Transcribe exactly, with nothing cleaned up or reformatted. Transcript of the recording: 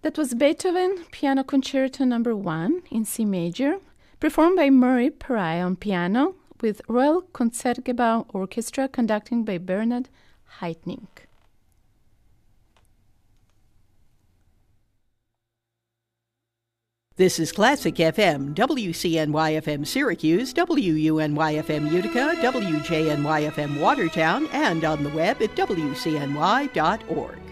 That was Beethoven Piano Concerto number one in C major, performed by Murray Pariah on piano, with Royal Concertgebouw Orchestra conducting by Bernard Haitink. This is Classic F M, W C N Y F M Syracuse, W U N Y F M Utica, W J N Y F M Watertown, and on the web at W C N Y dot org.